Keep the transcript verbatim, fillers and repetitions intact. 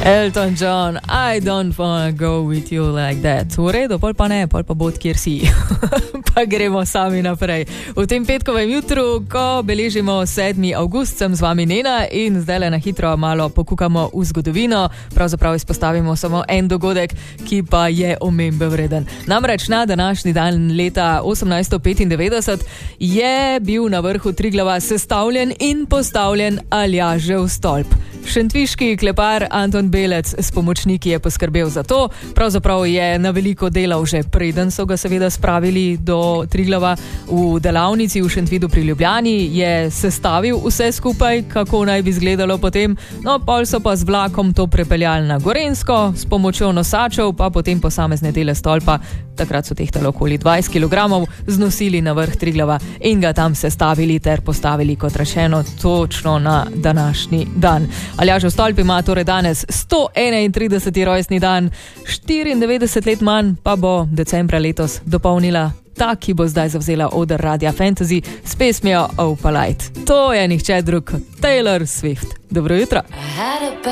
Elton John, I don't wanna go with you like that. V redu, pol pa ne, pol pa bod, kjer si. Pa gremo sami naprej. V tem petkovem jutru, ko beležimo sedmi avgust, sem z vami Nena in zdaj le na hitro malo pokukamo v zgodovino. Pravzaprav izpostavimo samo en dogodek, ki pa je omembe vreden. Namreč na današnji dan leta osemnajststo petindevetdeset je bil na vrhu Triglava sestavljen in postavljen Aljažev stolp. Šentviški klepar Anton Belec s pomočniki je poskrbel za to. Pravzaprav je na veliko delal že preden so ga seveda spravili do Triglava. V delavnici v Šentvidu pri Ljubljani je sestavil vse skupaj, kako naj bi izgledalo potem. No, pol so pa z vlakom to prepeljali na Gorenjsko, s pomočjo nosačev pa potem posamezne dele stolpa, takrat so tehtalo okoli dvajset kilogramov, znosili na vrh Triglava in ga tam sestavili ter postavili, kot rečeno, točno na današnji dan. Aljažev stolp ima torej danes sto enaintrideseti rojstni dan, štiriindevetdeset let manj pa bo decembra letos dopolnila ta, ki bo zdaj zavzela oder Radia Fantasy s pesmijo Oh Polite. To je nihče drug kot Taylor Swift. Dobro jutro.